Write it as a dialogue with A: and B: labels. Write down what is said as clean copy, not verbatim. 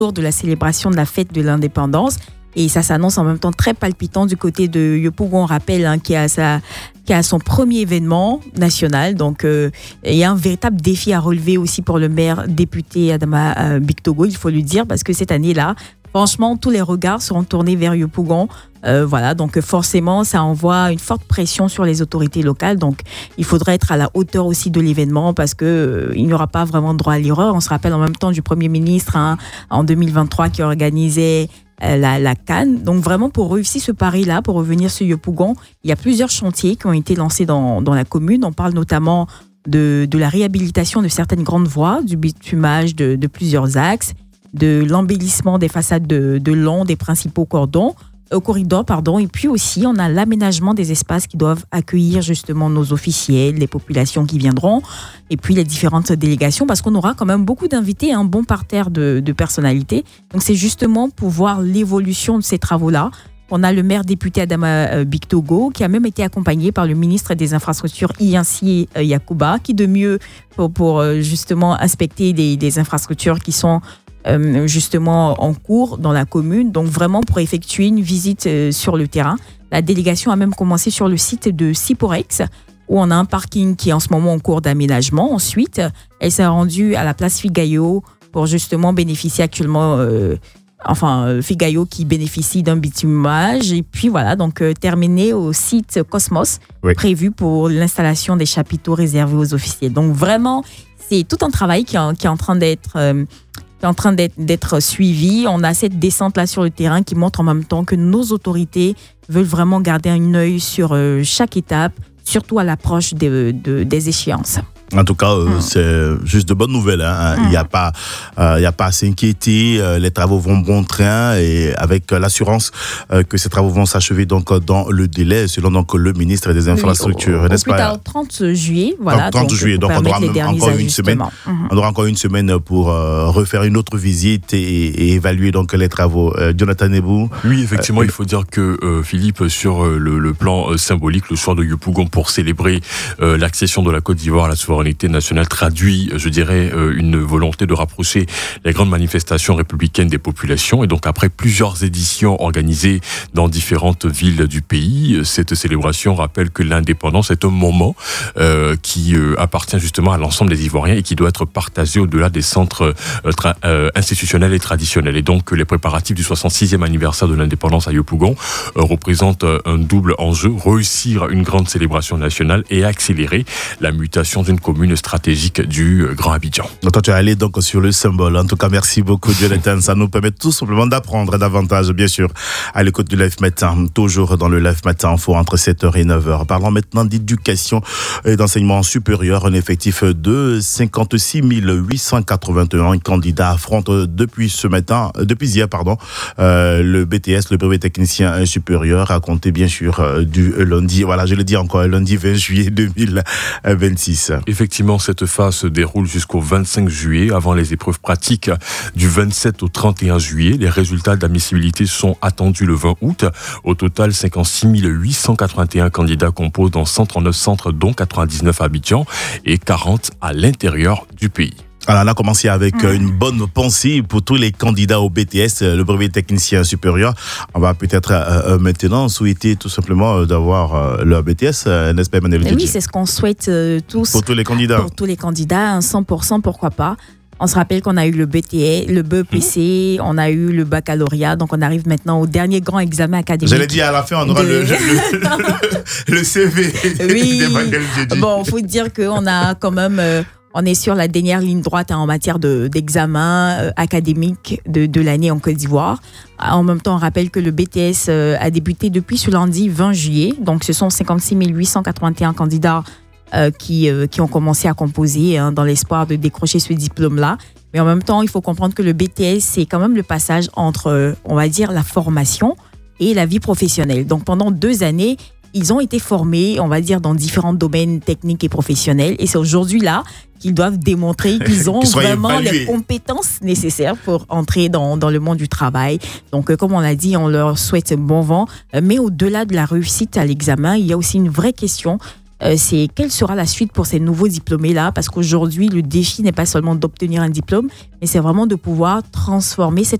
A: autour de la célébration de la fête de l'indépendance. Et ça s'annonce en même temps très palpitant du côté de Yopougon, on rappelle, qui a son premier événement national. Donc, il y a un véritable défi à relever aussi pour le maire député Adama Bictogo, il faut le dire, parce que cette année-là, franchement, tous les regards seront tournés vers Yopougon. Voilà, donc forcément, ça envoie une forte pression sur les autorités locales. Donc, il faudrait être à la hauteur aussi de l'événement parce que il n'y aura pas vraiment droit à l'erreur. On se rappelle en même temps du Premier ministre en 2023 qui organisait la CAN. Donc vraiment, pour réussir ce pari-là, pour revenir sur Yopougon, il y a plusieurs chantiers qui ont été lancés dans la commune. On parle notamment de la réhabilitation de certaines grandes voies, du bitumage de plusieurs axes, de l'embellissement des façades de long des principaux corridors, et puis aussi on a l'aménagement des espaces qui doivent accueillir justement nos officiels, les populations qui viendront, et puis les différentes délégations, parce qu'on aura quand même beaucoup d'invités, un bon parterre de personnalités. Donc c'est justement pour voir l'évolution de ces travaux-là. On a le maire député Adama Bictogo qui a même été accompagné par le ministre des Infrastructures Iansi Yakuba, qui de mieux pour justement inspecter des infrastructures qui sont justement en cours dans la commune, donc vraiment pour effectuer une visite sur le terrain. La délégation a même commencé sur le site de Siporex, où on a un parking qui est en ce moment en cours d'aménagement. Ensuite, elle s'est rendue à la place Figayo pour justement bénéficier actuellement, Figayo qui bénéficie d'un bitumage. Et puis voilà, donc terminé au site Cosmos, prévu pour l'installation des chapiteaux réservés aux officiels. Donc vraiment, c'est tout un travail qui est en train d'être suivi. On a cette descente-là sur le terrain qui montre en même temps que nos autorités veulent vraiment garder un œil sur chaque étape, surtout à l'approche des échéances.
B: En tout cas, c'est juste de bonnes nouvelles. Il n'y a pas à s'inquiéter. Les travaux vont bon train et avec l'assurance que ces travaux vont s'achever donc dans le délai, selon donc le ministre des Infrastructures, n'est-ce pas?
A: Plus tard, 30 juillet, voilà.
B: 30 juillet, donc on aura encore une semaine. On aura encore une semaine pour refaire une autre visite et évaluer donc les travaux. Jonathan Nebou.
C: Oui, effectivement, il faut dire que Philippe, sur le plan symbolique, le soir de Yopougon pour célébrer l'accession de la Côte d'Ivoire à la souveraineté nationale traduit, je dirais, une volonté de rapprocher les grandes manifestations républicaines des populations. Et donc, après plusieurs éditions organisées dans différentes villes du pays, cette célébration rappelle que l'indépendance est un moment qui appartient justement à l'ensemble des Ivoiriens et qui doit être partagé au-delà des centres institutionnels et traditionnels. Et donc, les préparatifs du 66e anniversaire de l'indépendance à Yopougon représentent un double enjeu: réussir une grande célébration nationale et accélérer la mutation d'une commune stratégique du Grand Abidjan.
B: Toi, tu es allé donc sur le symbole. En tout cas, merci beaucoup, Jonathan. Ça nous permet tout simplement d'apprendre davantage, bien sûr, à l'écoute du Live Matin. Toujours dans le Live Matin Info entre 7h et 9h. Parlons maintenant d'éducation et d'enseignement supérieur. Un effectif de 56 881 candidats affrontent depuis hier, le BTS, le brevet technicien supérieur, à compter bien sûr du lundi. Voilà, je le dis encore, lundi 20 juillet 2026.
C: Effectivement, cette phase se déroule jusqu'au 25 juillet, avant les épreuves pratiques du 27 au 31 juillet. Les résultats d'admissibilité sont attendus le 20 août. Au total, 56 881 candidats composent dans 139 centres, dont 99 à Abidjan et 40 à l'intérieur du pays.
B: Alors, on a commencé avec une bonne pensée pour tous les candidats au BTS, le brevet technicien supérieur. On va peut-être maintenant souhaiter tout simplement d'avoir leur BTS, n'est-ce pas, Emmanuel Djedji?
A: Oui, c'est ce qu'on souhaite tous.
B: Pour tous les candidats.
A: Pour tous les candidats, 100%, pourquoi pas. On se rappelle qu'on a eu le BTS, le BEPC, on a eu le baccalauréat, donc on arrive maintenant au dernier grand examen académique.
B: J'allais dire, à la fin, on aura le CV d'Emmanuel Djedji.
A: Bon, il faut dire qu'on a quand même... on est sur la dernière ligne droite en matière d'examen académique de l'année en Côte d'Ivoire. En même temps, on rappelle que le BTS a débuté depuis ce lundi 20 juillet. Donc, ce sont 56 881 candidats qui ont commencé à composer dans l'espoir de décrocher ce diplôme-là. Mais en même temps, il faut comprendre que le BTS, c'est quand même le passage entre, on va dire, la formation et la vie professionnelle. Donc, pendant 2 années, ils ont été formés, on va dire, dans différents domaines techniques et professionnels. Et c'est aujourd'hui là qu'ils doivent démontrer qu'ils ont vraiment les compétences nécessaires pour entrer dans le monde du travail. Donc, comme on l'a dit, on leur souhaite bon vent. Mais au-delà de la réussite à l'examen, il y a aussi une vraie question c'est quelle sera la suite pour ces nouveaux diplômés-là, parce qu'aujourd'hui, le défi n'est pas seulement d'obtenir un diplôme, mais c'est vraiment de pouvoir transformer cette